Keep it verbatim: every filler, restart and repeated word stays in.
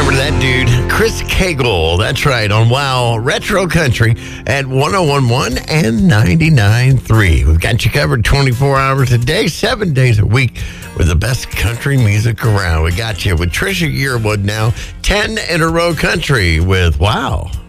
Remember that dude, Chris Cagle. That's right, on Wow Retro Country at one oh one point one and ninety-nine point three. We've got you covered twenty-four hours a day, seven days a week with the best country music around. We got you with Trisha Yearwood now, ten in a row country with Wow.